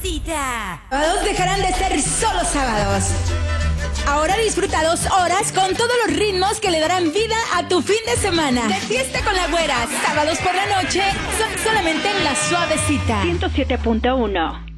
Suavecita. Sábados dejarán de ser solo sábados. Ahora disfruta 2 horas con todos los ritmos que le darán vida a tu fin de semana. De fiesta con la güera, sábados por la noche, son solamente en La Suavecita. 107.1